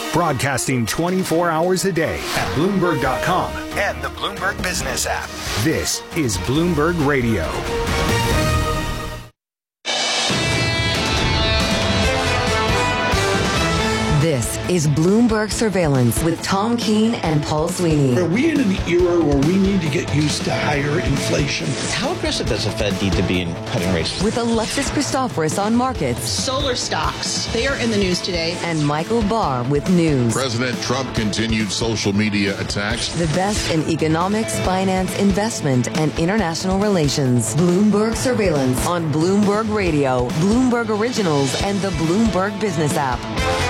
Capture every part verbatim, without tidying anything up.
Broadcasting twenty-four hours a day at Bloomberg dot com and the Bloomberg Business app. This is Bloomberg Radio. This is Bloomberg Surveillance with Tom Keene and Paul Sweeney. Are we in an era where we need to get used to higher inflation? How aggressive does the Fed need to be in cutting rates? With Alexis Christoforous on markets. Solar stocks, they are in the news today. And Michael Barr with news. President Trump continued social media attacks. The best in economics, finance, investment, and international relations. Bloomberg Surveillance on Bloomberg Radio, Bloomberg Originals, and the Bloomberg Business app.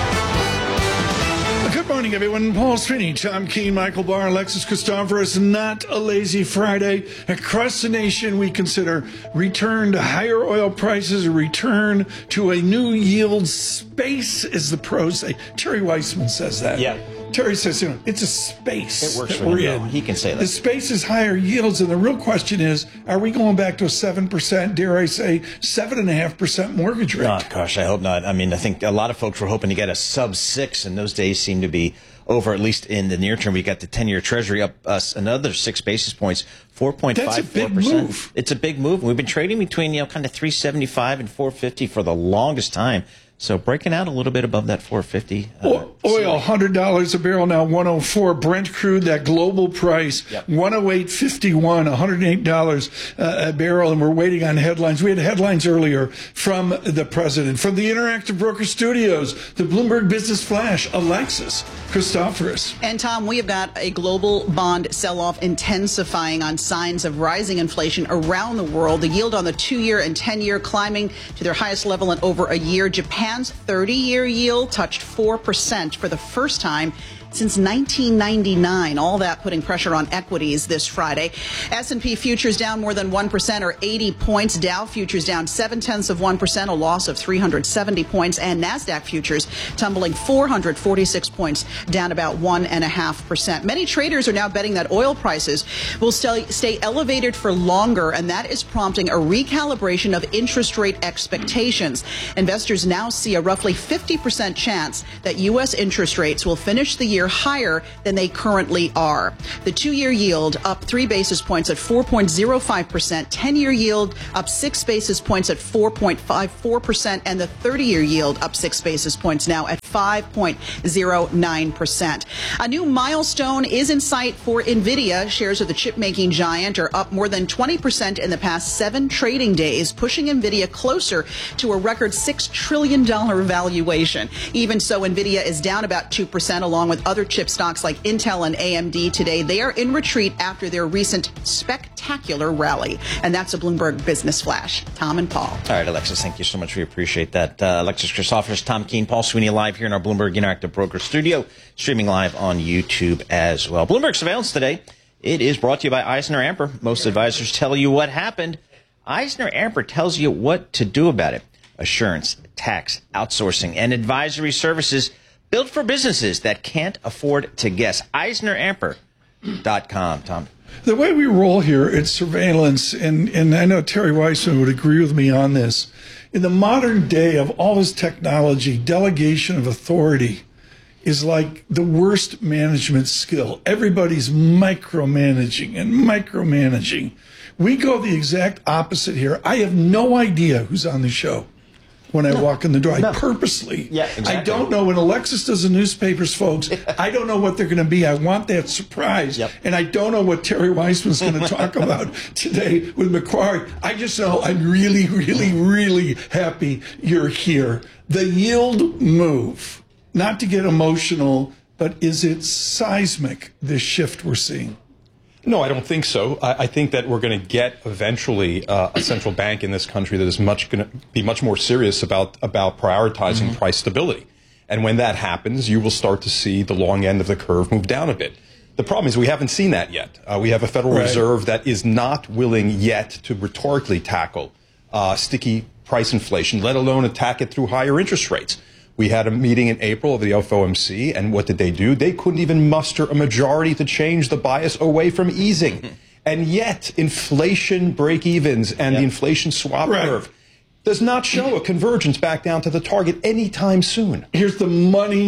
Good morning, everyone. Paul Sweeney, Tom Keene, Michael Barr, Alexis Christoforous. Not a lazy Friday. Across the nation, we consider return to higher oil prices, a return to a new yield space, as the pros say. Terry Weissman says that. Yeah. Terry says, you know, it's a space It works that for we're him, in. He can say that. The space is higher yields, and the real question is, are we going back to a seven percent, dare I say, seven point five percent mortgage rate? Oh, gosh, I hope not. I mean, I think a lot of folks were hoping to get a sub six, and those days seem to be over, at least in the near term. We got the ten-year Treasury up us another six basis points, four point five four percent. That's a big move. It's a big move. We've been trading between, you know, kind of three seventy-five and four fifty for the longest time. So breaking out a little bit above that four fifty. Uh, Oil, one hundred dollars a barrel now, one oh four. Brent crude, that global price, Yep. one oh eight fifty-one, one hundred eight dollars uh, a barrel. And we're waiting on headlines. We had headlines earlier from the president, from the Interactive Broker Studios, the Bloomberg Business Flash, Alexis Christoforous. And Tom, we have got a global bond sell-off intensifying on signs of rising inflation around the world. The yield on the two-year and ten-year climbing to their highest level in over a year. Japan's thirty-year yield touched four percent for the first time since nineteen ninety-nine. All that putting pressure on equities this Friday. S and P futures down more than one percent or eighty points. Dow futures down seven tenths of one percent, a loss of three hundred seventy points. And NASDAQ futures tumbling four hundred forty-six points, down about one point five percent. Many traders are now betting that oil prices will stay, stay elevated for longer, and that is prompting a recalibration of interest rate expectations. Investors now see a roughly fifty percent chance that U S interest rates will finish the year higher than they currently are. The two-year yield up three basis points at four point oh five percent, ten-year yield up six basis points at four point five four percent, and the thirty-year yield up six basis points now at five point oh nine percent. A new milestone is in sight for NVIDIA. Shares of the chip-making giant are up more than twenty percent in the past seven trading days, pushing NVIDIA closer to a record six trillion dollars valuation. Even so, NVIDIA is down about two percent, along with other chip stocks like Intel and A M D today. They are in retreat after their recent spectacular rally. And that's a Bloomberg Business Flash. Tom and Paul. All right, Alexis, thank you so much. We appreciate that. Uh, Alexis Christoforous, Tom Keene, Paul Sweeney live here in our Bloomberg Interactive Broker Studio, streaming live on YouTube as well. Bloomberg Surveillance today, it is brought to you by EisnerAmper. Most advisors tell you what happened. EisnerAmper tells you what to do about it. Assurance, tax, outsourcing, and advisory services built for businesses that can't afford to guess. Eisner Amper dot com, Tom. The way we roll here, it's surveillance, and, and I know Terry Weissman would agree with me on this. In the modern day of all this technology, delegation of authority is like the worst management skill. Everybody's micromanaging and micromanaging. We go the exact opposite here. I have no idea who's on the show when I no. walk in the door. I no. purposely. Yeah, exactly. I don't know. When Alexis does the newspapers, folks, I don't know what they're going to be. I want that surprise. Yep. And I don't know what Terry Weissman's going to talk about today with Macquarie. I just know I'm really, really, really happy you're here. The yield move, not to get emotional, but is it seismic, this shift we're seeing? No, I don't think so. I, I think that we're going to get eventually uh, a central bank in this country that is much going to be much more serious about about prioritizing mm-hmm. price stability. And when that happens, you will start to see the long end of the curve move down a bit. The problem is we haven't seen that yet. Uh, we have a Federal right. Reserve that is not willing yet to rhetorically tackle uh, sticky price inflation, let alone attack it through higher interest rates. We had a meeting in April of the F O M C, and what did they do? They couldn't even muster a majority to change the bias away from easing. Mm-hmm. And yet, inflation break-evens and yep. the inflation swap right. curve does not show a convergence back down to the target anytime soon. Here's the money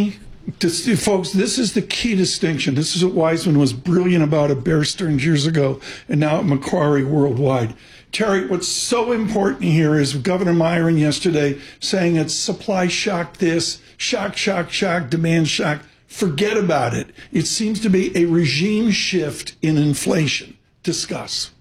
This, folks, this is the key distinction. This is what Wiseman was brilliant about at Bear Stearns years ago and now at Macquarie worldwide. Terry, what's so important here is Governor Myron yesterday saying it's supply shock this, shock, shock, shock, demand shock. Forget about it. It seems to be a regime shift in inflation. Discuss.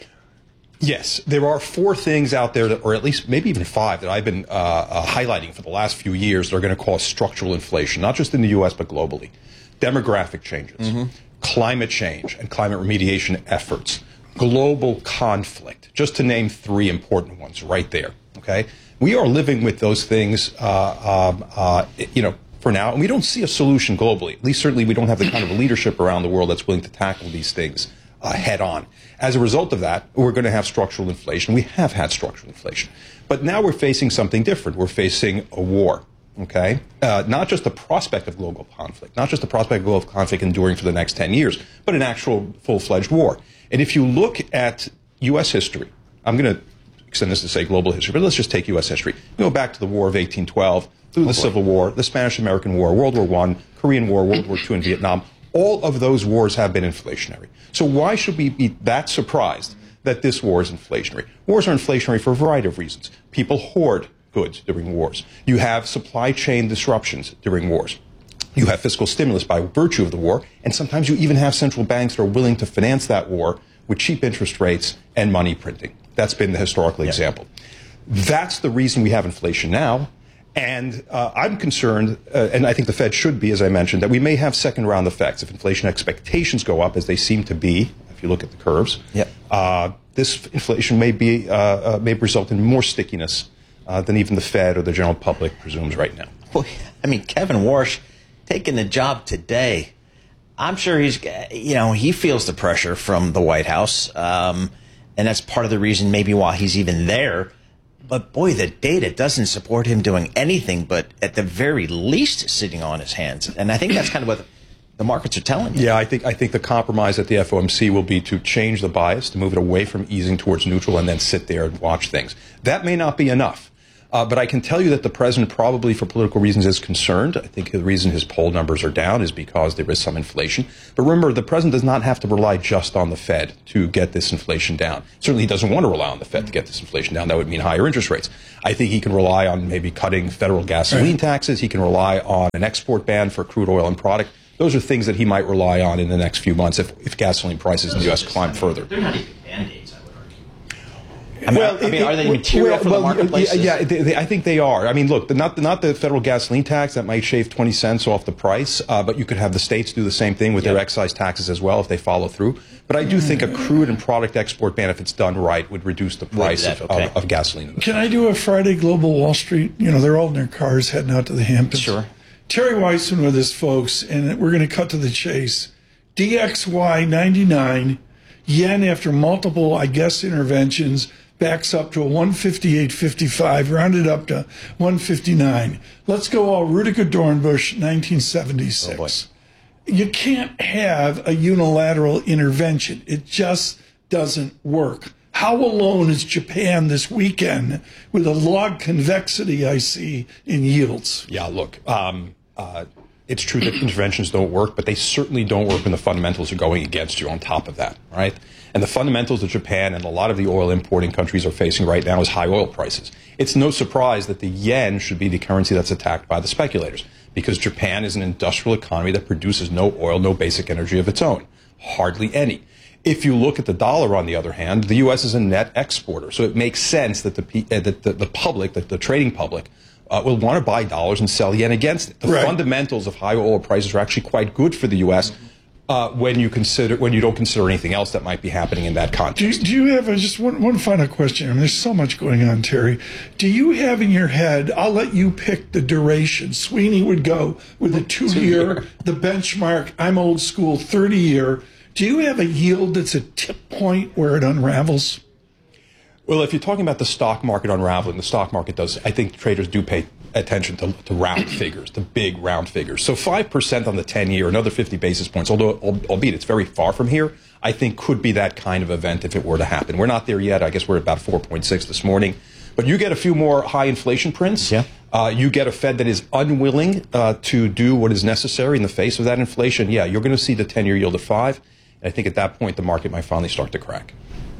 Yes, there are four things out there, that, or at least maybe even five, that I've been uh, uh, highlighting for the last few years that are going to cause structural inflation, not just in the U S, but globally. Demographic changes, mm-hmm. climate change and climate remediation efforts, global conflict, just to name three important ones right there, okay? We are living with those things, uh, um, uh, you know, for now, and we don't see a solution globally. At least certainly we don't have the kind of leadership around the world that's willing to tackle these things uh, head on. As a result of that, we're going to have structural inflation. We have had structural inflation. But now we're facing something different. We're facing a war, okay? Uh, not just the prospect of global conflict, not just the prospect of global conflict enduring for the next ten years, but an actual full-fledged war. And if you look at U S history, I'm going to extend this to say global history, but let's just take U S history. We go back to the War of eighteen twelve, through the oh Civil War, the Spanish-American War, World War One, Korean War, World War Two, and Vietnam. All of those wars have been inflationary. So why should we be that surprised that this war is inflationary? Wars are inflationary for a variety of reasons. People hoard goods during wars. You have supply chain disruptions during wars. You have fiscal stimulus by virtue of the war, and sometimes you even have central banks that are willing to finance that war with cheap interest rates and money printing. That's been the historical yeah. example. That's the reason we have inflation now. And uh, I'm concerned, uh, and I think the Fed should be, as I mentioned, that we may have second-round effects. If inflation expectations go up, as they seem to be, if you look at the curves, yep. uh, this inflation may be uh, uh, may result in more stickiness uh, than even the Fed or the general public presumes right now. Boy, I mean, Kevin Warsh taking the job today. I'm sure he's, you know, he feels the pressure from the White House, um, and that's part of the reason maybe why he's even there. But, boy, the data doesn't support him doing anything but, at the very least, sitting on his hands. And I think that's kind of what the markets are telling you. Yeah, I think I think the compromise at the F O M C will be to change the bias, to move it away from easing towards neutral, and then sit there and watch things. That may not be enough. Uh, but I can tell you that the president probably, for political reasons, is concerned. I think the reason his poll numbers are down is because there is some inflation. But remember, the president does not have to rely just on the Fed to get this inflation down. Certainly he doesn't want to rely on the Fed to get this inflation down. That would mean higher interest rates. I think he can rely on maybe cutting federal gasoline taxes. He can rely on an export ban for crude oil and product. Those are things that he might rely on in the next few months if, if gasoline prices in the U S climb further. They're not even band-aids, I would argue. I mean, well, I mean, it, are they material well, for the well, marketplace? Yeah, they, they, I think they are. I mean, look, the, not, the, not the federal gasoline tax, that might shave twenty cents off the price, uh, but you could have the states do the same thing with yep. their excise taxes as well if they follow through. But I do think a crude and product export ban, if it's done right, would reduce the price that, of, okay. of, of gasoline. Can I do a Friday Global Wall Street? You know, they're all in their cars heading out to the Hamptons. Sure. Terry Weissman with us, folks, and we're going to cut to the chase. D X Y ninety-nine, yen after multiple, I guess, interventions, backs up to a one fifty-eight fifty-five, rounded up to one fifty-nine. Let's go all Rudiger Dornbusch, nineteen seventy-six. Oh, you can't have a unilateral intervention. It just doesn't work. How alone is Japan this weekend with a log convexity I see in yields? Yeah, look, um, uh, it's true that interventions don't work, but they certainly don't work when the fundamentals are going against you on top of that, right? And the fundamentals of Japan and a lot of the oil importing countries are facing right now is high oil prices. It's no surprise that the yen should be the currency that's attacked by the speculators, because Japan is an industrial economy that produces no oil, no basic energy of its own, hardly any. If you look at the dollar, on the other hand, the U S is a net exporter, so it makes sense that the uh, that the, the public, that the trading public, uh, will want to buy dollars and sell yen against it. The right. fundamentals of high oil prices are actually quite good for the U S uh, when you consider when you don't consider anything else that might be happening in that context. Do you, do you have a, just one one final question? I mean, there's so much going on, Terry. Do you have in your head? I'll let you pick the duration. Sweeney would go with the two-year, the benchmark. I'm old school, thirty-year. Do you have a yield that's a tip point where it unravels? Well, if you're talking about the stock market unraveling, the stock market does, I think traders do pay attention to, to round figures, to big round figures. So five percent on the ten-year, another fifty basis points, although, albeit it's very far from here, I think could be that kind of event if it were to happen. We're not there yet. I guess we're at about four point six this morning. But you get a few more high inflation prints, yeah. uh, you get a Fed that is unwilling uh, to do what is necessary in the face of that inflation, yeah, you're going to see the ten-year yield at five. And I think at that point, the market might finally start to crack.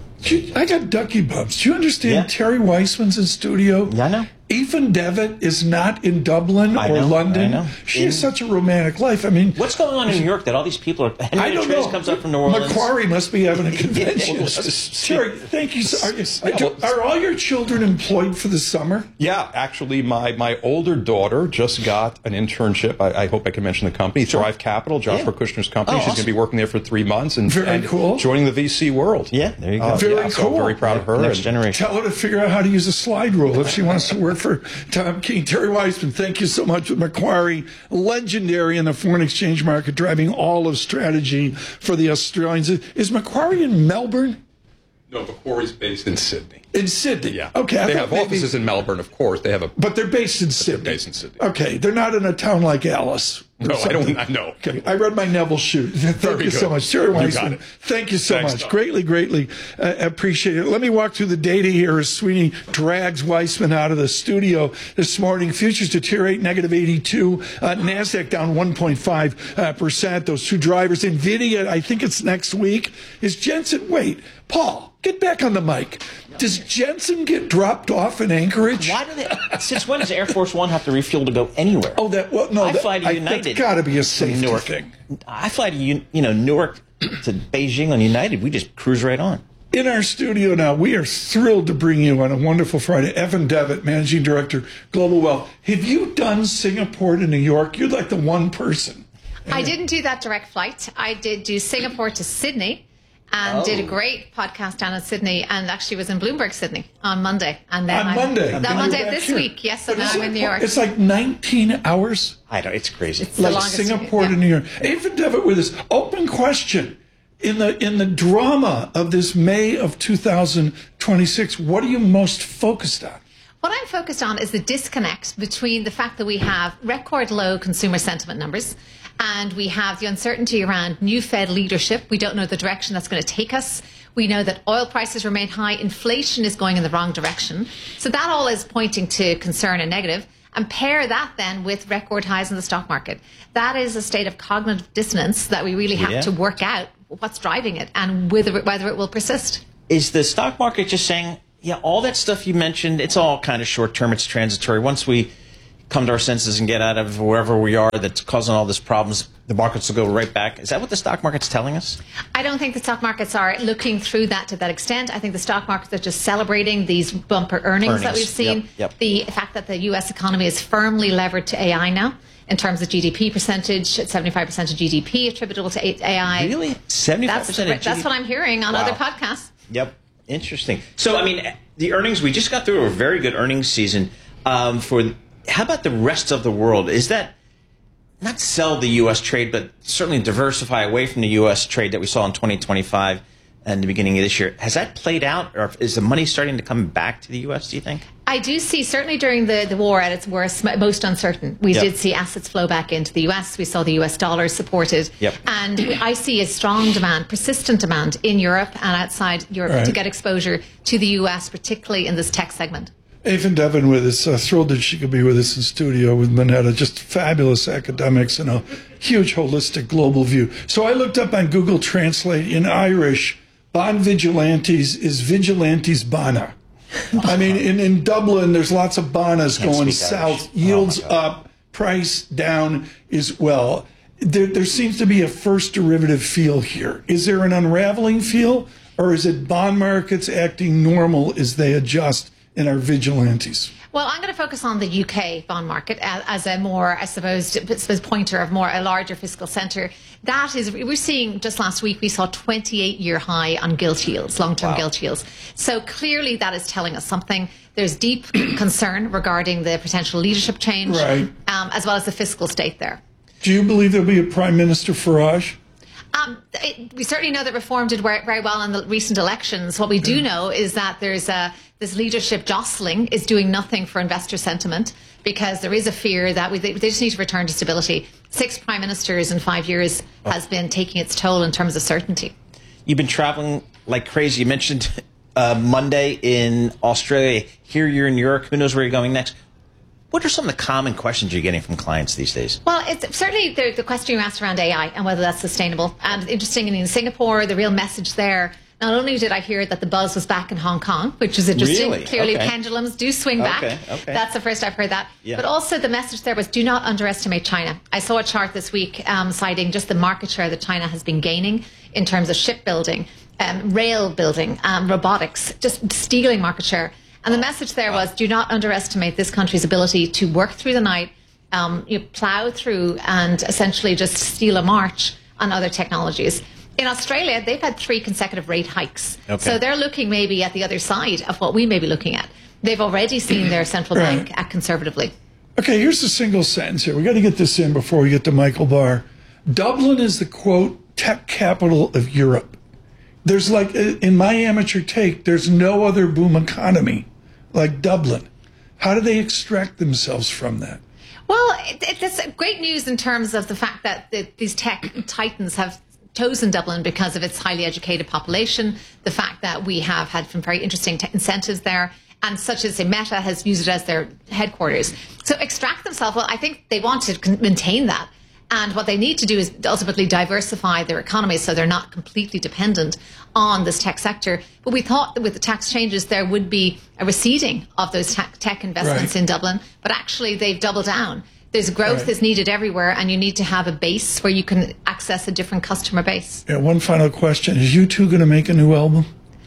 I got ducky bumps. Do you understand? Yeah. Terry Weissman's in studio. Yeah, I know. Ethan Devitt is not in Dublin I or know, London. I know. She in, has such a romantic life. I mean, what's going on in New York that all these people are? Henry I don't Trace know. comes up from New Orleans. Macquarie must be having a convention. well, Terry, thank you. So, are, do, are all your children employed for the summer? Yeah, actually, my, my older daughter just got an internship. I, I hope I can mention the company, sure. Thrive Capital, Joshua yeah. Kushner's company. Oh, She's awesome. going to be working there for three months and, very and cool. joining the V C world. Yeah, there you go. Uh, very yeah, cool. So I'm very proud of her. Next and, generation. Tell her to figure out how to use a slide rule if she wants to work for Tom Keene. Terry Weissman, thank you so much with Macquarie, legendary in the foreign exchange market, driving all of strategy for the Australians. Is Macquarie in Melbourne? No, Macquarie's based in Sydney. In Sydney, yeah. Okay, I they have maybe, offices in Melbourne, of course. They have a, but they're based in Sydney. They're based in Sydney. Okay, they're not in a town like Alice. No, I don't. I know. Okay, I read my Neville shoot. Thank Very you good. so much, Terry Weissman. Thank you so Thanks, much. Tom. Greatly, greatly uh, appreciate it. Let me walk through the data here as Sweeney drags Weissman out of the studio this morning. Futures deteriorate, negative eighty-two. Uh, Nasdaq down one point five percent. Those two drivers, Nvidia, I think it's next week. Is Jensen? Wait, Paul, get back on the mic. Does Jensen get dropped off in Anchorage? Why do they? Since when does Air Force One have to refuel to go anywhere? Oh, that well, no. I that, fly to I, United. That's got to be a safety Newark. thing. I fly to you know Newark to Beijing on United. We just cruise right on. In our studio now, we are thrilled to bring you on a wonderful Friday. Evan Devitt, Managing Director, Global Wealth. Have you done Singapore to New York? You're like the one person. I didn't do that direct flight. I did do Singapore to Sydney. And oh. did a great podcast down in Sydney, and actually was in Bloomberg, Sydney on Monday. And then on I'm, Monday, on Monday of this here. week, yes. And now I'm in New York. It's like nineteen hours. I know, it's crazy. It's like Singapore yeah. to New York. Even Devitt with this open question in the in the drama of this May of two thousand twenty-six. What are you most focused on? What I'm focused on is the disconnect between the fact that we have record low consumer sentiment numbers and we have the uncertainty around new Fed leadership. We don't know the direction that's going to take us. We know that oil prices remain high. Inflation is going in the wrong direction. So that all is pointing to concern and negative. And pair that then with record highs in the stock market. That is a state of cognitive dissonance that we really have yeah. to work out what's driving it and whether it, whether it will persist. Is the stock market just saying, yeah, all that stuff you mentioned, it's all kind of short term, it's transitory. Once we come to our senses and get out of wherever we are that's causing all these problems, the markets will go right back. Is that what the stock market's telling us? I don't think the stock markets are looking through that to that extent. I think the stock markets are just celebrating these bumper earnings, earnings. that we've seen. Yep, yep. The fact that the U S economy is firmly levered to A I now. In terms of G D P percentage, seventy-five percent of G D P attributable to A I. Really? seventy-five percent that's, of G D P? That's what I'm hearing on wow. other podcasts. Yep. Interesting. So, I mean, the earnings, we just got through a very good earnings season. Um, for how about the rest of the world? Is that not sell the U S trade, but certainly diversify away from the U S trade that we saw in twenty twenty-five and the beginning of this year? Has that played out, or is the money starting to come back to the U S, do you think? I do see, certainly during the, the war at its worst, most uncertain, we yep. did see assets flow back into the U S. We saw the U S dollar supported. Yep. And I see a strong demand, persistent demand in Europe and outside Europe right. to get exposure to the U S, particularly in this tech segment. Evan Devin with us. Uh, thrilled that she could be with us in studio with Minetta. Just fabulous academics and a huge holistic global view. So I looked up on Google Translate in Irish, bond vigilantes is vigilantes bana. I mean, in, in Dublin, there's lots of banas going south. Irish. Yields oh up, price down as well. There, there seems to be a first derivative feel here. Is there an unraveling feel, or is it bond markets acting normal as they adjust in our vigilantes? Well, I'm going to focus on the U K bond market as, as a more, I suppose, I suppose, pointer of more a larger fiscal centre. That is, we're seeing just last week we saw twenty-eight year high on gilt yields, long-term wow. gilt yields. So clearly that is telling us something. There's deep concern regarding the potential leadership change, right. um, as well as the fiscal state there. Do you believe there'll be a Prime Minister Farage? Um, it, we certainly know that Reform did very, very well in the recent elections. What we do know is that there's a, this leadership jostling is doing nothing for investor sentiment, because there is a fear that we, they, they just need to return to stability. Six prime ministers in five years oh. has been taking its toll in terms of certainty. You've been traveling like crazy. You mentioned uh, Monday in Australia. Here you're in New York. Who knows where you're going next? What are some of the common questions you're getting from clients these days? Well, it's certainly the, the question you asked around A I and whether that's sustainable. And interestingly, in Singapore, the real message there, not only did I hear that the buzz was back in Hong Kong, which is interesting. Really? Clearly, Okay. pendulums do swing back. Okay, okay. That's the first I've heard that. Yeah. But also the message there was do not underestimate China. I saw a chart this week um, citing just the market share that China has been gaining in terms of shipbuilding, um, rail building, um, robotics, just stealing market share. And the message there was do not underestimate this country's ability to work through the night, um, you plow through and essentially just steal a march on other technologies. In Australia, they've had three consecutive rate hikes. Okay. So they're looking maybe at the other side of what we may be looking at. They've already seen their central Right. bank act conservatively. Okay, here's a single sentence here. We got to get this in before we get to Michael Barr. Dublin is the, quote, tech capital of Europe. There's like, in my amateur take, there's no other boom economy like Dublin. How do they extract themselves from that? Well, it, it, it's great news in terms of the fact that the, these tech titans have chosen Dublin because of its highly educated population, the fact that we have had some very interesting te- incentives there, and such as a Meta has used it as their headquarters. So extract themselves, well, I think they want to con- maintain that. And what they need to do is ultimately diversify their economy so they're not completely dependent on this tech sector. But we thought that with the tax changes, there would be a receding of those tech, tech investments Right. in Dublin. But actually, they've doubled down. There's growth Right. is needed everywhere, and you need to have a base where you can access a different customer base. Yeah, one final question. Is U two going to make a new album?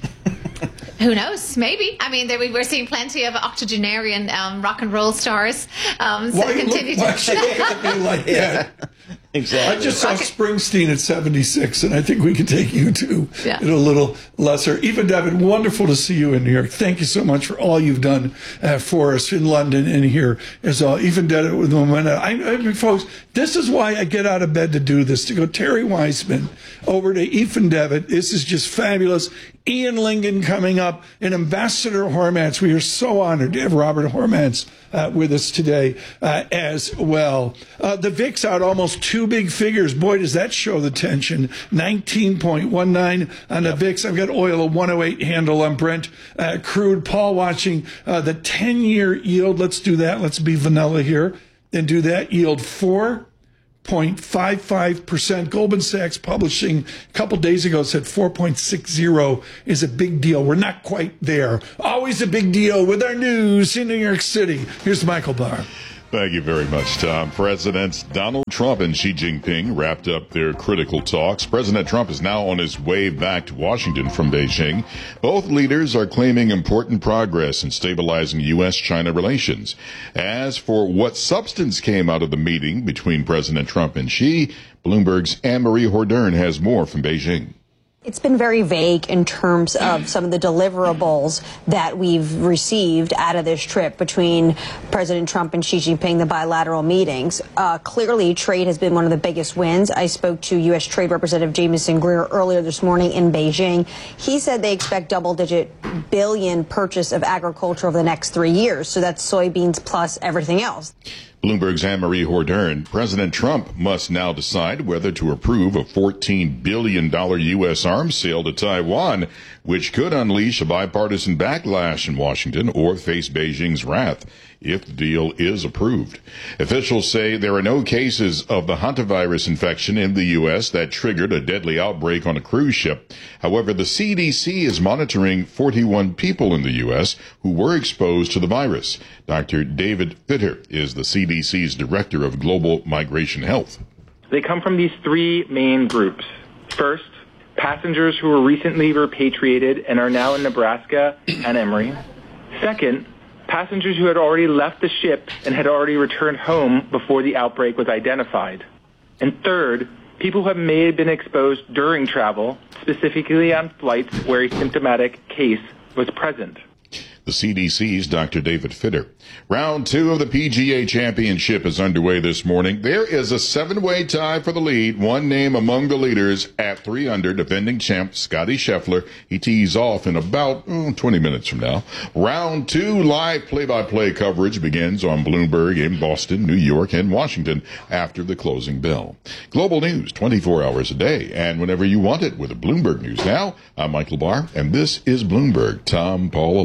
Who knows? Maybe. I mean, there, we- we're seeing plenty of octogenarian um, rock and roll stars. Um, so Why, continue look, why to. should you look at me like that? Exactly. I just saw Springsteen at seventy-six, and I think we can take you two Yeah. at a little lesser. Eva David, wonderful to see you in New York. Thank you so much for all you've done uh, for us in London and here as well. Eva David with Momentum. I, I mean, folks, this is why I get out of bed to do this, to go Terry Weissman over to Ethan Devitt. This is just fabulous. Ian Lingan coming up, and Ambassador Hormats. We are so honored to have Robert Hormats uh, with us today uh, as well. Uh, the V I X out almost two big figures. Boy, does that show the tension. nineteen point one nine on the yep. V I X. I've got oil, a one oh eight handle on Brent. Uh, crude, Paul watching uh, the ten-year yield. Let's do that. Let's be vanilla here and do that. Yield four. zero point five five percent. Goldman Sachs Publishing a couple days ago said four point six zero is a big deal. We're not quite there. Always a big deal with our news in New York City. Here's Michael Barr. Thank you very much, Tom. Presidents Donald Trump and Xi Jinping wrapped up their critical talks. President Trump is now on his way back to Washington from Beijing. Both leaders are claiming important progress in stabilizing U S China relations. As for what substance came out of the meeting between President Trump and Xi, Bloomberg's Anne-Marie Hordern has more from Beijing. It's been very vague in terms of some of the deliverables that we've received out of this trip between President Trump and Xi Jinping, the bilateral meetings. Uh, clearly, trade has been one of the biggest wins. I spoke to U S Trade Representative Jamieson Greer earlier this morning in Beijing. He said they expect double-digit billion purchase of agriculture over the next three years. So that's soybeans plus everything else. Bloomberg's Anne-Marie Hordern. President Trump must now decide whether to approve a fourteen billion dollars U S arms sale to Taiwan, which could unleash a bipartisan backlash in Washington or face Beijing's wrath if the deal is approved. Officials say there are no cases of the hantavirus infection in the U S that triggered a deadly outbreak on a cruise ship. However, the C D C is monitoring forty-one people in the U S who were exposed to the virus. Doctor David Fitter is the C D C's Director of Global Migration Health. They come from these three main groups. First, passengers who were recently repatriated and are now in Nebraska and Emory. Second, passengers who had already left the ship and had already returned home before the outbreak was identified. And third, people who have may have been exposed during travel, specifically on flights where a symptomatic case was present. The C D C's Doctor David Fitter. Round two of the P G A Championship is underway this morning. There is a seven-way tie for the lead. One name among the leaders at three under, defending champ Scotty Scheffler. He tees off in about mm, twenty minutes from now. Round two live play-by-play coverage begins on Bloomberg in Boston, New York, and Washington after the closing bell. Global news twenty-four hours a day and whenever you want it with a Bloomberg News Now. I'm Michael Barr, and this is Bloomberg. Tom, Paul, Alexis.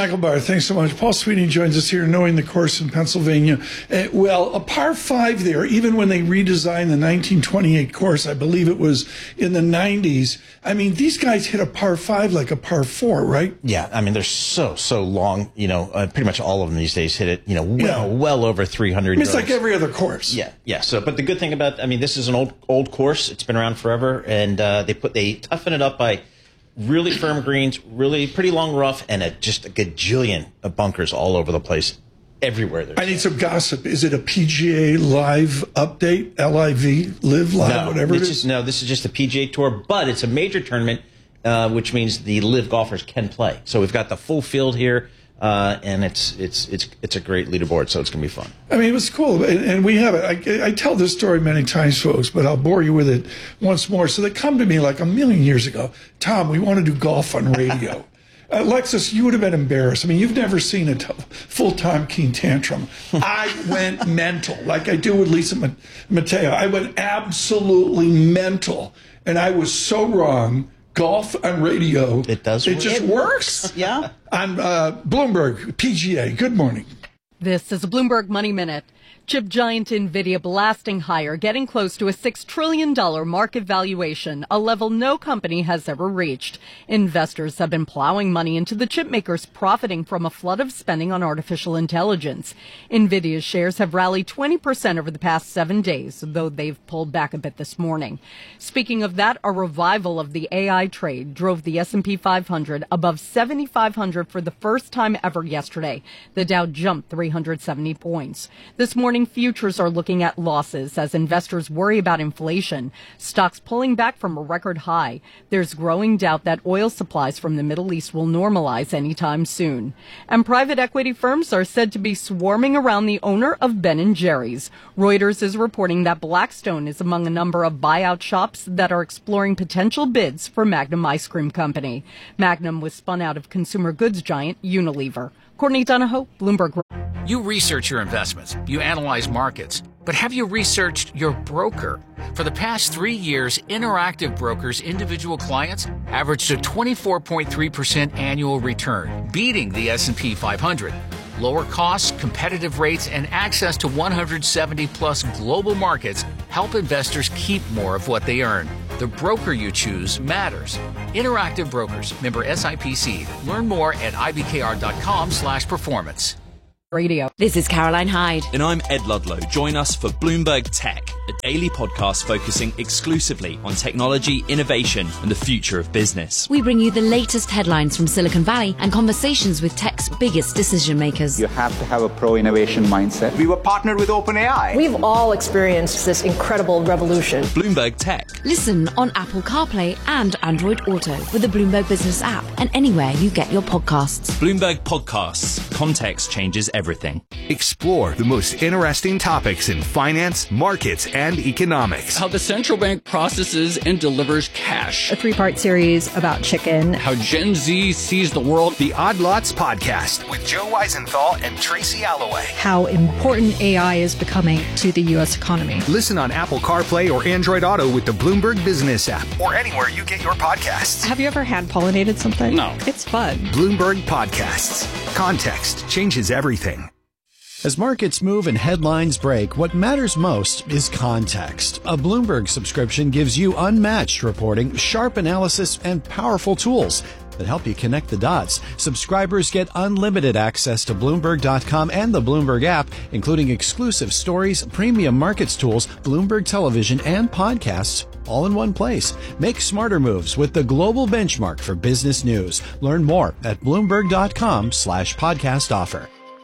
Michael Barr, thanks so much. Paul Sweeney joins us here, knowing the course in Pennsylvania. Uh, well, a par five there, even when they redesigned the nineteen twenty-eight course, I believe it was in the nineties. I mean, these guys hit a par five like a par four, right? Yeah, I mean, they're so, so long. You know, uh, pretty much all of them these days hit it, you know, well, Yeah. well over three hundred I mean, it's yards. like every other course. Yeah, yeah. So, but the good thing about, I mean, this is an old, old course. It's been around forever, and uh, they put, they toughen it up by really firm greens, really pretty long rough, and a, just a gajillion of bunkers all over the place, everywhere. There's I need some gossip. Is it a P G A Live update? L I V, Live Live, no, whatever it it's is? just, no, this is just a P G A Tour, but it's a major tournament, uh, which means the live golfers can play. So we've got the full field here. Uh, and it's it's it's it's a great leaderboard, so it's gonna be fun. I mean, it was cool, and, and we have it. I, I tell this story many times, folks, but I'll bore you with it once more. So they come to me like a million years ago, Tom, we want to do golf on radio. Alexis, you would have been embarrassed. I mean, you've never seen a t- full-time Keen tantrum. I went mental, like I do with Lisa Ma- Mateo. I went absolutely mental, and I was so wrong. Golf on radio. It does It work. just It works. works, yeah. On uh, Bloomberg, P G A. Good morning. This is a Bloomberg Money Minute. Chip giant NVIDIA blasting higher, getting close to a six trillion dollars market valuation, a level no company has ever reached. Investors have been plowing money into the chip makers, profiting from a flood of spending on artificial intelligence. NVIDIA's shares have rallied twenty percent over the past seven days, though they've pulled back a bit this morning. Speaking of that, a revival of the A I trade drove the S and P five hundred above seventy-five hundred for the first time ever yesterday. The Dow jumped three hundred seventy points. This morning, futures are looking at losses as investors worry about inflation. Stocks pulling back from a record high. There's growing doubt that oil supplies from the Middle East will normalize anytime soon. And private equity firms are said to be swarming around the owner of Ben and Jerry's. Reuters is reporting that Blackstone is among a number of buyout shops that are exploring potential bids for Magnum Ice Cream Company. Magnum was spun out of consumer goods giant Unilever. Courtney Donahoe, Bloomberg. You research your investments, you analyze markets, but have you researched your broker? For the past three years, Interactive Brokers' individual clients averaged a twenty-four point three percent annual return, beating the S and P five hundred. Lower costs, competitive rates, and access to one hundred seventy plus global markets help investors keep more of what they earn. The broker you choose matters. Interactive Brokers, member S I P C. Learn more at ibkr.com slash performance. Radio. This is Caroline Hyde. And I'm Ed Ludlow. Join us for Bloomberg Tech, a daily podcast focusing exclusively on technology, innovation, and the future of business. We bring you the latest headlines from Silicon Valley and conversations with tech's biggest decision makers. You have to have a pro-innovation mindset. We were partnered with OpenAI. We've all experienced this incredible revolution. Bloomberg Tech. Listen on Apple CarPlay and Android Auto with the Bloomberg Business app and anywhere you get your podcasts. Bloomberg Podcasts. Context changes everything. Explore the most interesting topics in finance, markets, and economics. How the central bank processes and delivers cash. A three-part series about chicken. How Gen Z sees the world. The Odd Lots Podcast with Joe Weisenthal and Tracy Alloway. How important A I is becoming to the U S economy. Listen on Apple CarPlay or Android Auto with the Bloomberg Business app or anywhere you get your podcasts. Have you ever hand pollinated something? No. It's fun. Bloomberg Podcasts. Context changes everything. As markets move and headlines break, what matters most is context. A Bloomberg subscription gives you unmatched reporting, sharp analysis, and powerful tools that help you connect the dots. Subscribers get unlimited access to Bloomberg dot com and the Bloomberg app, including exclusive stories, premium markets tools, Bloomberg television, and podcasts, all in one place. Make smarter moves with the global benchmark for business news. Learn more at Bloomberg dot com slash podcast offer.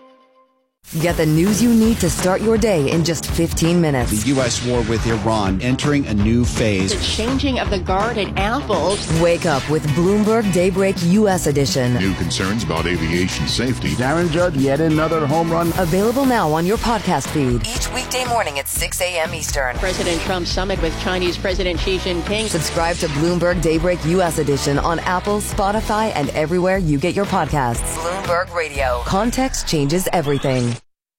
Get the news you need to start your day in just fifteen minutes. The U S war with Iran entering a new phase. The changing of the guard at Apple. Wake up with Bloomberg Daybreak U S Edition. New concerns about aviation safety. Darren Judge, yet another home run. Available now on your podcast feed. Each weekday morning at six a.m. Eastern. President Trump's summit with Chinese President Xi Jinping. Subscribe to Bloomberg Daybreak U S Edition on Apple, Spotify, and everywhere you get your podcasts. Bloomberg Radio. Context changes everything.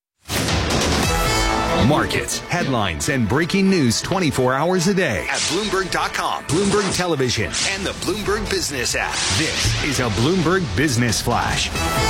Markets, headlines, and breaking news twenty-four hours a day at Bloomberg dot com, Bloomberg Television, and the Bloomberg Business app. This is a Bloomberg Business Flash.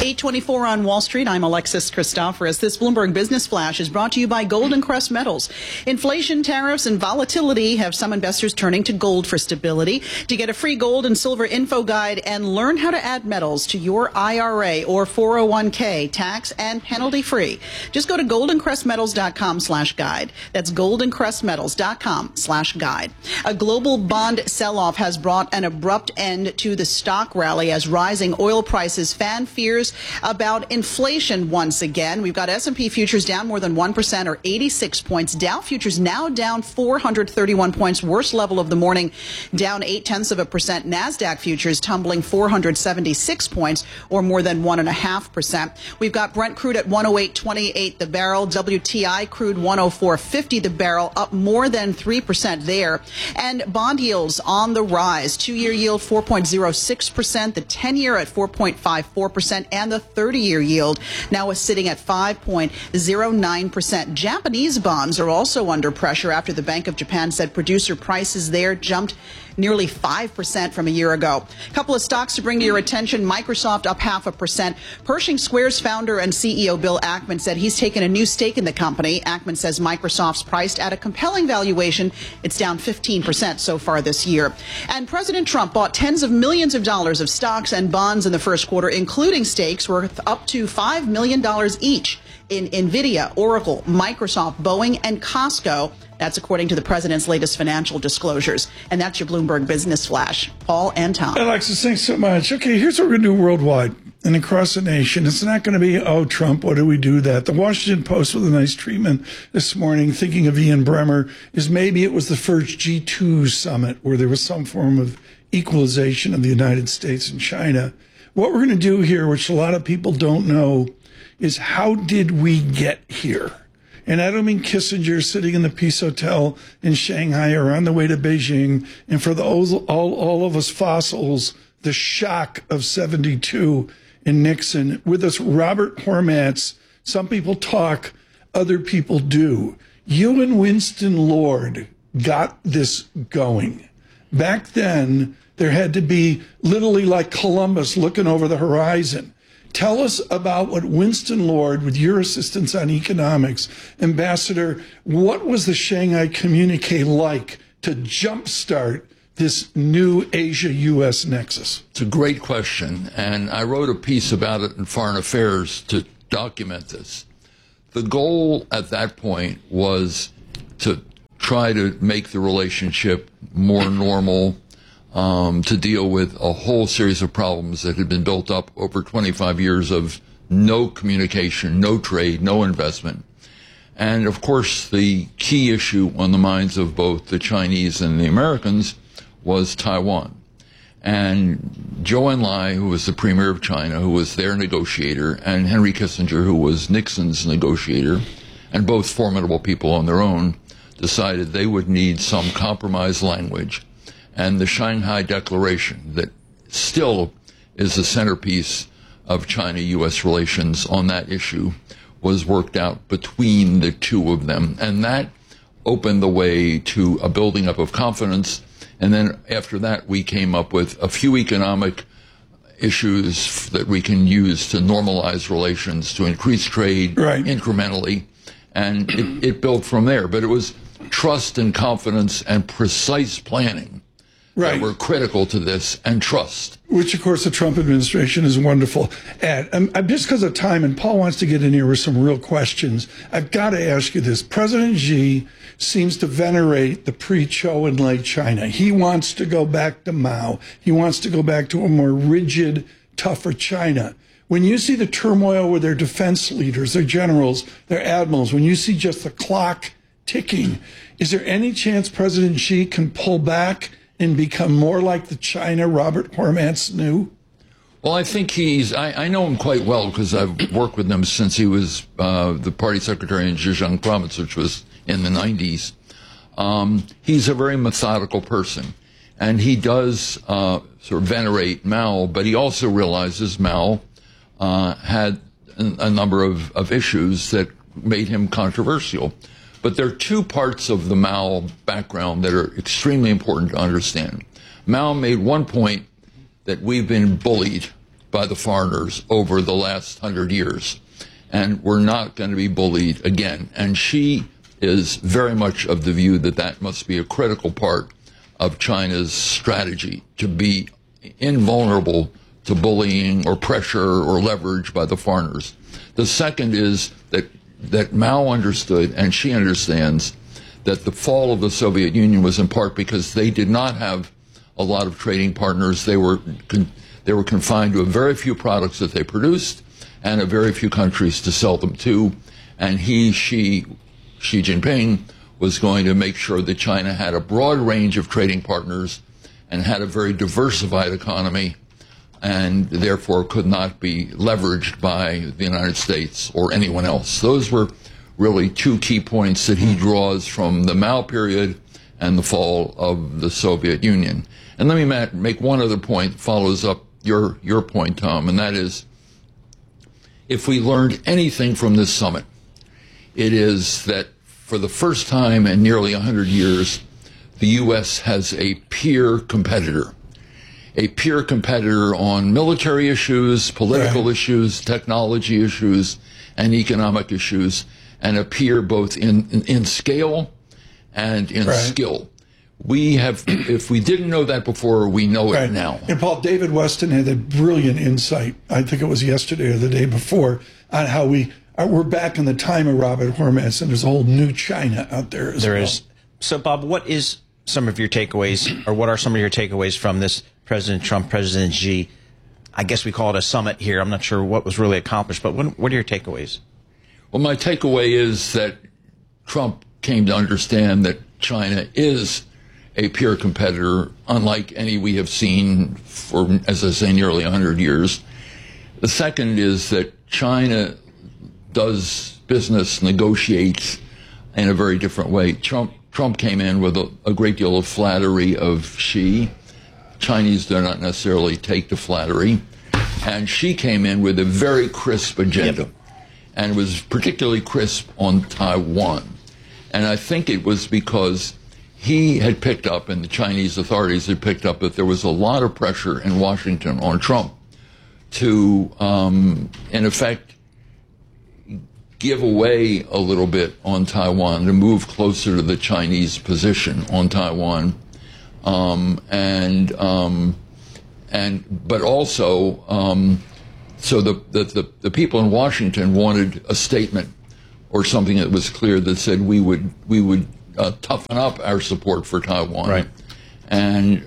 eight twenty-four on Wall Street. I'm Alexis Christoforous. This Bloomberg Business Flash is brought to you by Golden Crest Metals. Inflation, tariffs, and volatility have some investors turning to gold for stability. To get a free gold and silver info guide and learn how to add metals to your I R A or four oh one k, tax and penalty free, just go to goldencrestmetals.com slash guide. That's goldencrestmetals.com slash guide. A global bond sell-off has brought an abrupt end to the stock rally as rising oil prices fan fears about inflation once again. We've got S and P futures down more than one percent or eighty-six points. Dow futures now down four hundred thirty-one points, worst level of the morning, down eight tenths of a percent. NASDAQ futures tumbling four hundred seventy-six points or more than one and a half percent. We've got Brent crude at one oh eight twenty-eight the barrel, W T I crude one oh four fifty the barrel, up more than three percent there. And bond yields on the rise. Two-year yield four point oh six percent, the ten-year at four point five four percent, and the thirty-year yield now is sitting at five point oh nine percent. Japanese bonds are also under pressure after the Bank of Japan said producer prices there jumped nearly five percent from a year ago. A couple of stocks to bring to your attention. Microsoft up half a percent. Pershing Square's founder and C E O Bill Ackman said he's taken a new stake in the company. Ackman says Microsoft's priced at a compelling valuation. It's down fifteen percent so far this year. And President Trump bought tens of millions of dollars of stocks and bonds in the first quarter, including stakes worth up to five million dollars each in NVIDIA, Oracle, Microsoft, Boeing, and Costco. That's according to the president's latest financial disclosures. And that's your Bloomberg Business Flash. Paul and Tom. Alexis, thanks so much. Okay, here's what we're going to do worldwide and across the nation. It's not going to be, oh, Trump, what do we do that? The Washington Post with a nice treatment this morning, thinking of Ian Bremmer, is maybe it was the first G two summit where there was some form of equalization of the United States and China. What we're going to do here, which a lot of people don't know, is how did we get here? And I don't mean Kissinger sitting in the Peace Hotel in Shanghai or on the way to Beijing. And for the all, all, all of us fossils, the shock of seventy-two and Nixon. With us, Robert Hormats. Some people talk, other people do. You and Winston Lord got this going. Back then, there had to be literally like Columbus looking over the horizon. Tell us about what Winston Lord, with your assistance on economics, Ambassador, what was the Shanghai communique like to jumpstart this new Asia-U S nexus? It's a great question, and I wrote a piece about it in Foreign Affairs to document this. The goal at that point was to try to make the relationship more normal, Um, to deal with a whole series of problems that had been built up over twenty-five years of no communication, no trade, no investment. And, of course, the key issue on the minds of both the Chinese and the Americans was Taiwan. And Zhou Enlai, who was the premier of China, who was their negotiator, and Henry Kissinger, who was Nixon's negotiator, and both formidable people on their own, decided they would need some compromise language. And the Shanghai Declaration, that still is the centerpiece of China-U S relations on that issue, was worked out between the two of them. And that opened the way to a building up of confidence. And then after that, we came up with a few economic issues that we can use to normalize relations, to increase trade right. incrementally. And it, it built from there. But it was trust and confidence and precise planning right. that were critical to this, and trust. Which, of course, the Trump administration is wonderful at. Um, just because of time, and Paul wants to get in here with some real questions, I've got to ask you this. President Xi seems to venerate the pre-Zhou Enlai China. He wants to go back to Mao. He wants to go back to a more rigid, tougher China. When you see the turmoil with their defense leaders, their generals, their admirals, when you see just the clock ticking, is there any chance President Xi can pull back and become more like the China Robert Hormats knew? Well, I think he's, I, I know him quite well because I've worked with him since he was uh, the party secretary in Zhejiang province, which was in the nineties. Um, he's a very methodical person, and he does uh, sort of venerate Mao, but he also realizes Mao uh, had a, a number of, of issues that made him controversial. But there are two parts of the Mao background that are extremely important to understand. Mao made one point that we've been bullied by the foreigners over the last hundred years. And we're not going to be bullied again. And she is very much of the view that that must be a critical part of China's strategy, to be invulnerable to bullying or pressure or leverage by the foreigners. The second is that, that Mao understood, and she understands, that the fall of the Soviet Union was in part because they did not have a lot of trading partners. They were con- they were confined to a very few products that they produced and a very few countries to sell them to. And he, she, Xi Jinping was going to make sure that China had a broad range of trading partners and had a very diversified economy, and therefore could not be leveraged by the United States or anyone else. Those were really two key points that he draws from the Mao period and the fall of the Soviet Union. And let me make one other point that follows up your, your point, Tom, and that is, if we learned anything from this summit, it is that for the first time in nearly one hundred years, the U S has a peer competitor. A peer competitor on military issues, political right. issues, technology issues, and economic issues, and a peer both in, in, in scale and in right. skill. We have, if we didn't know that before, we know right. it now. And Paul, David Weston had a brilliant insight, I think it was yesterday or the day before, on how we are, we're back in the time of Robert Hormats, and there's a whole new China out there as there well. Is. So, Bob, what is some of your takeaways, or what are some of your takeaways from this President Trump, President Xi? I guess we call it a summit here. I'm not sure what was really accomplished, but what, what are your takeaways? Well, my takeaway is that Trump came to understand that China is a peer competitor, unlike any we have seen for, as I say, nearly one hundred years. The second is that China does business, negotiates in a very different way. Trump Trump came in with a, a great deal of flattery of Xi. Chinese do not necessarily take to flattery. And Xi came in with a very crisp agenda, yep. and was particularly crisp on Taiwan. And I think it was because he had picked up, and the Chinese authorities had picked up, that there was a lot of pressure in Washington on Trump to, um, in effect, give away a little bit on Taiwan, to move closer to the Chinese position on Taiwan. Um, and, um, and, but also, um, so the, the, the, the people in Washington wanted a statement or something that was clear that said we would, we would, uh, toughen up our support for Taiwan. Right. And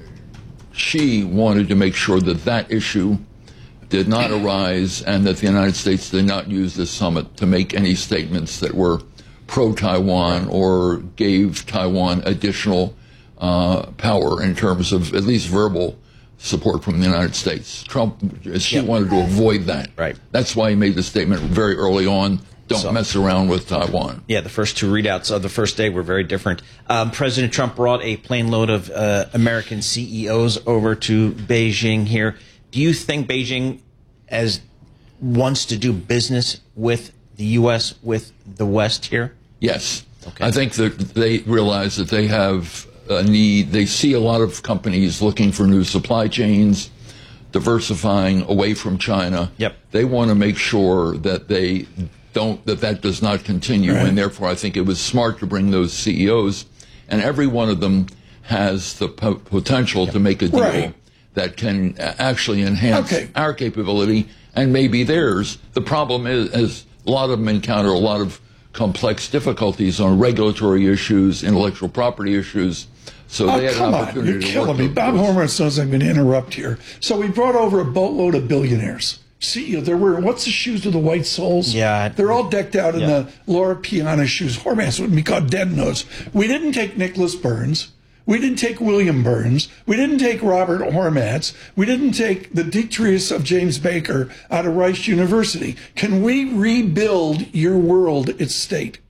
Xi wanted to make sure that that issue did not arise, and that the United States did not use this summit to make any statements that were pro-Taiwan or gave Taiwan additional uh, power in terms of at least verbal support from the United States. Trump, she yeah. wanted to avoid that. Right. That's why he made the statement very early on, don't so, mess around with Taiwan. Yeah, the first two readouts of the first day were very different. Um, President Trump brought a plane load of uh, American C E Os over to Beijing here. Do you think Beijing as wants to do business with the U S, with the West here? Yes. Okay. I think that they realize that they have a need. They see a lot of companies looking for new supply chains, diversifying away from China. Yep. They want to make sure that they don't, that that does not continue. Right. And therefore, I think it was smart to bring those C E Os. And every one of them has the po- potential yep. to make a deal right. that can actually enhance okay. our capability and maybe theirs. The problem is, is a lot of them encounter a lot of complex difficulties on regulatory issues, intellectual property issues. So oh, they had come an opportunity on, you're to killing work me. those Bob deals. Hormats knows I'm going to interrupt here. So we brought over a boatload of billionaires. See, they're wearing, what's the shoes with the white soles? Yeah. They're all decked out in yeah. the Laura Piana shoes. Hormats would be called dead nose. We didn't take Nicholas Burns. We didn't take William Burns. We didn't take Robert Hormats. We didn't take the Detrius of James Baker out of Rice University. Can we rebuild your world, its state?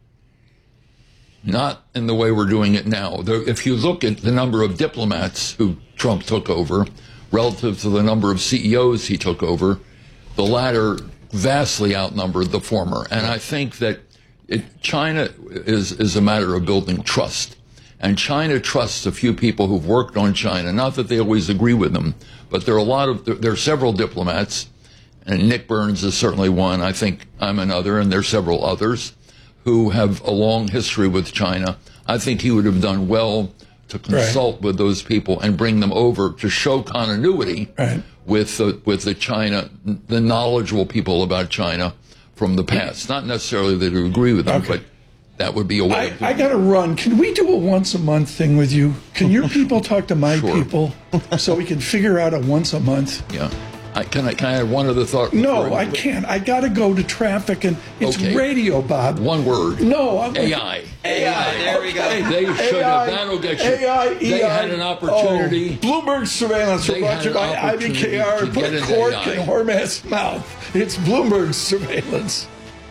Not in the way we're doing it now. There, if you look at the number of diplomats who Trump took over relative to the number of C E Os he took over, the latter vastly outnumbered the former. And I think that it, China is, is a matter of building trust. And China trusts a few people who've worked on China. Not that they always agree with them, but there are a lot of there are several diplomats, and Nick Burns is certainly one. I think I'm another, and there's several others who have a long history with China. I think he would have done well to consult right. with those people and bring them over to show continuity right. with the, with the China, the knowledgeable people about China from the past. Not necessarily that you agree with them, okay. but that would be a way. I, I got to run. Can we do a once a month thing with you? Can your people talk to my sure. people so we can figure out a once a month? Yeah. I, can I can I have one other thought? No, I can't. I got to go to traffic, and it's okay. radio, Bob. One word. No, I'm A I. A I. There we go. They should A I, have. That'll get you. A I, they E I, had an opportunity. Oh, Bloomberg surveillance they brought to you by I B K R. Put a cork in Hormath's mouth. It's Bloomberg surveillance.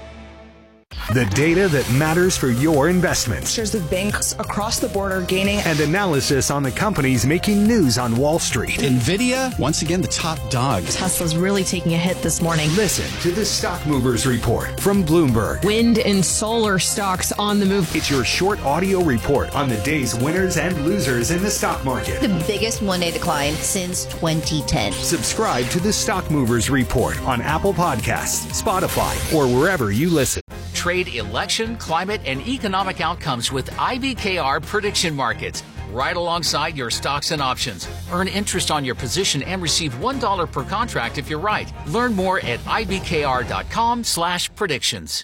The data that matters for your investments. Shares of banks across the border gaining. And analysis on the companies making news on Wall Street. NVIDIA, once again, the top dog. Tesla's really taking a hit this morning. Listen to the Stock Movers Report from Bloomberg. Wind and solar stocks on the move. It's your short audio report on the day's winners and losers in the stock market. The biggest one-day decline since twenty ten. Subscribe to the Stock Movers Report on Apple Podcasts, Spotify, or wherever you listen. Trade election, climate, and economic outcomes with I B K R Prediction Markets. Right alongside your stocks and options. Earn interest on your position and receive one dollar per contract if you're right. Learn more at ibkr.com slash predictions.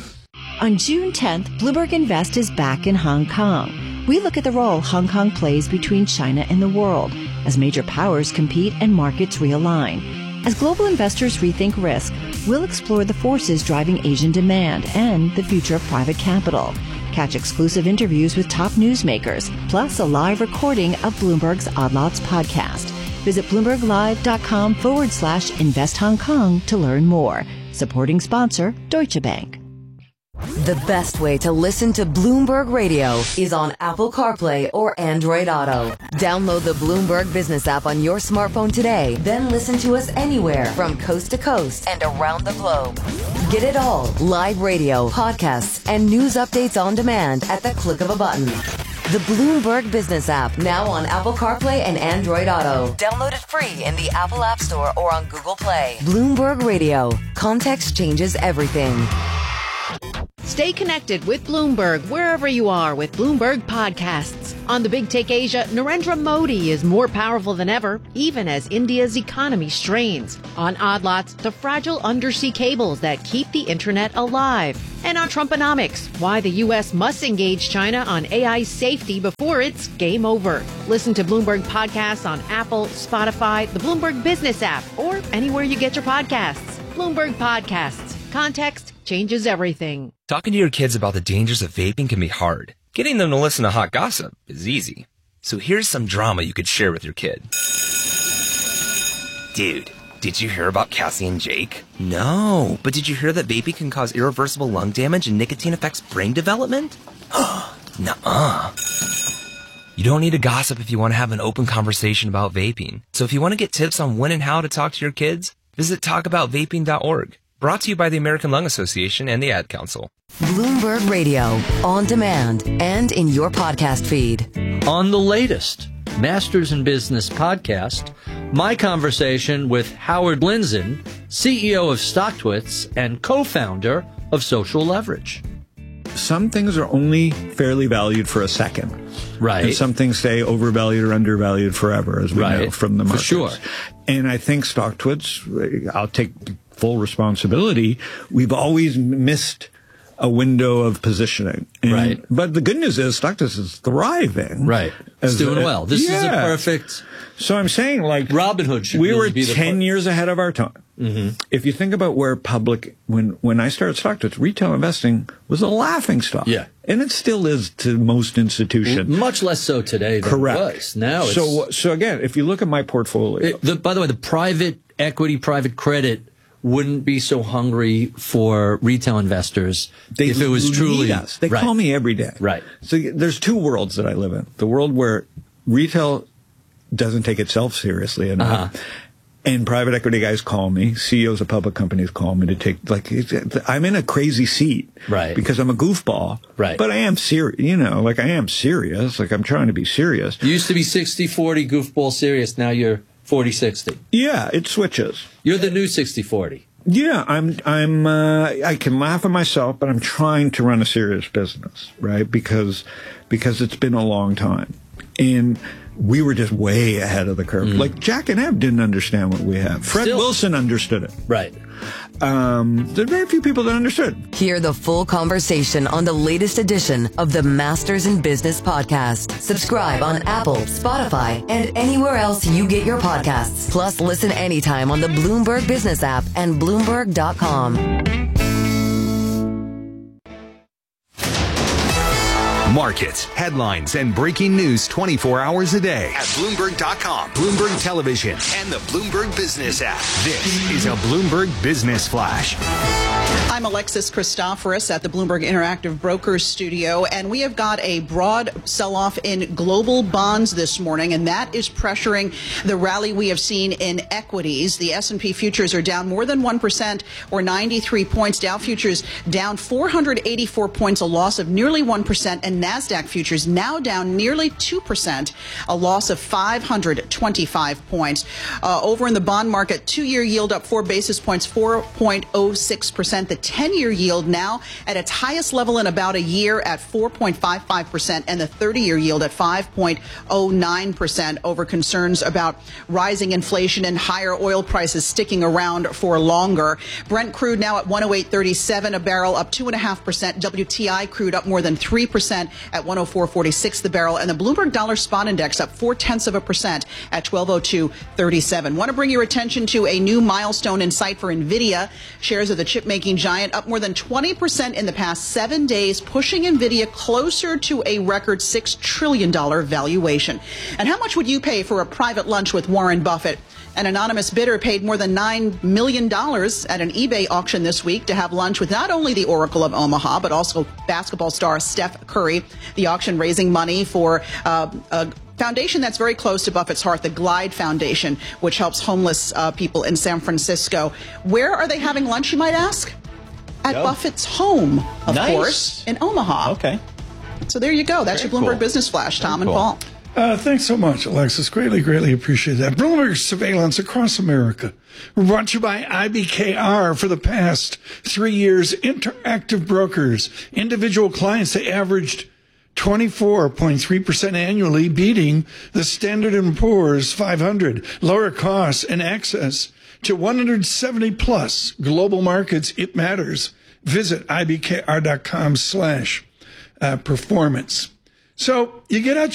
On June tenth, Bloomberg Invest is back in Hong Kong. We look at the role Hong Kong plays between China and the world as major powers compete and markets realign. As global investors rethink risk, we'll explore the forces driving Asian demand and the future of private capital. Catch exclusive interviews with top newsmakers, plus a live recording of Bloomberg's Odd Lots podcast. Visit bloomberglive.com forward slash invest Hong Kong to learn more. Supporting sponsor, Deutsche Bank. The best way to listen to Bloomberg Radio is on Apple CarPlay or Android Auto. Download the Bloomberg Business app on your smartphone today, then listen to us anywhere from coast to coast and around the globe. Get it all, live radio, podcasts, and news updates on demand at the click of a button. The Bloomberg Business app, now on Apple CarPlay and Android Auto. Download it free in the Apple App Store or on Google Play. Bloomberg Radio. Context changes everything. Stay connected with Bloomberg wherever you are with Bloomberg Podcasts. On the Big Take Asia, Narendra Modi is more powerful than ever, even as India's economy strains. On Odd Lots, the fragile undersea cables that keep the internet alive. And on Trumponomics, why the U S must engage China on A I safety before it's game over. Listen to Bloomberg Podcasts on Apple, Spotify, the Bloomberg Business app, or anywhere you get your podcasts. Bloomberg Podcasts. Context changes everything. Talking to your kids about the dangers of vaping can be hard. Getting them to listen to hot gossip is easy. So here's some drama you could share with your kid. Dude, did you hear about Cassie and Jake? No, but did you hear that vaping can cause irreversible lung damage and nicotine affects brain development? Nuh-uh. You don't need to gossip if you want to have an open conversation about vaping. So if you want to get tips on when and how to talk to your kids, visit talk about vaping dot org. Brought to you by the American Lung Association and the Ad Council. Bloomberg Radio, on demand and in your podcast feed. On the latest Masters in Business podcast, my conversation with Howard Lindzen, C E O of StockTwits and co-founder of Social Leverage. Some things are only fairly valued for a second. Right. And some things stay overvalued or undervalued forever, as we right. know from the markets. For sure. And I think StockTwits, I'll take full responsibility, we've always missed a window of positioning. And, right. But the good news is StockTwits is thriving. Right. It's doing a, well. This yeah. is a perfect... So I'm saying, like... Robinhood should We really were be the ten part. years ahead of our time. Mm-hmm. If you think about where public... When, when I started StockTwits, retail investing was a laughing stock. Yeah. And it still is to most institutions. Much less so today than Correct. it was. Now it's... So, so again, if you look at my portfolio... It, the, by the way, the private equity, private credit wouldn't be so hungry for retail investors they if it was truly... us. They right. call me every day. Right. So there's two worlds that I live in. The world where retail doesn't take itself seriously enough. Uh-huh. And private equity guys call me, C E Os of public companies call me to take, like, I'm in a crazy seat. Right. Because I'm a goofball. Right. But I am serious, you know, like I am serious. Like I'm trying to be serious. You used to be sixty forty goofball serious. Now you're forty sixty. Yeah, it switches. You're the new sixty forty. Yeah, I'm, I'm, uh, I can laugh at myself, but I'm trying to run a serious business, right? Because, because it's been a long time. And we were just way ahead of the curve. Mm. Like Jack and Ev didn't understand what we have. Fred Still, Wilson understood it. Right. Um, there are very few people that understood. Hear the full conversation on the latest edition of the Masters in Business podcast. Subscribe on Apple, Spotify, and anywhere else you get your podcasts. Plus, listen anytime on the Bloomberg Business app and Bloomberg dot com. Markets, headlines, and breaking news twenty-four hours a day at Bloomberg dot com, Bloomberg Television, and the Bloomberg Business app. This is a Bloomberg Business Flash. I'm Alexis Christoforous at the Bloomberg Interactive Brokers Studio, and we have got a broad sell-off in global bonds this morning, and that is pressuring the rally we have seen in equities. The S and P futures are down more than one percent, or ninety-three points. Dow futures down four hundred eighty-four points, a loss of nearly one percent, and NASDAQ futures now down nearly two percent, a loss of five hundred twenty-five points. Uh, over in the bond market, two-year yield up four basis points, four point oh six percent. The ten-year yield now at its highest level in about a year at four point five five percent, and the thirty-year yield at five point oh nine percent over concerns about rising inflation and higher oil prices sticking around for longer. Brent crude now at one oh eight thirty-seven a barrel, up two point five percent. W T I crude up more than three percent at one oh four forty-six the barrel, and the Bloomberg Dollar Spot Index up four-tenths of a percent at twelve oh two thirty-seven. Want to bring your attention to a new milestone in sight for NVIDIA. Shares of the chip-making giant up more than twenty percent in the past seven days, pushing NVIDIA closer to a record six trillion dollars valuation. And how much would you pay for a private lunch with Warren Buffett? An anonymous bidder paid more than nine million dollars at an eBay auction this week to have lunch with not only the Oracle of Omaha, but also basketball star Steph Curry. The auction raising money for uh, a foundation that's very close to Buffett's heart, the Glide Foundation, which helps homeless uh, people in San Francisco. Where are they having lunch, you might ask? At Yo. Buffett's home, of nice. course, in Omaha. Okay. So there you go. That's Very your Bloomberg cool. Business Flash, Tom Very and cool. Paul. Uh, thanks so much, Alexis. Greatly, greatly appreciate that. Bloomberg surveillance across America. We're brought to you by I B K R. For the past three years, Interactive Brokers, individual clients, they averaged twenty-four point three percent annually, beating the Standard and Poor's five hundred. Lower costs and access to one hundred seventy plus global markets. It matters. Visit I B K R dot com slash performance. So you get out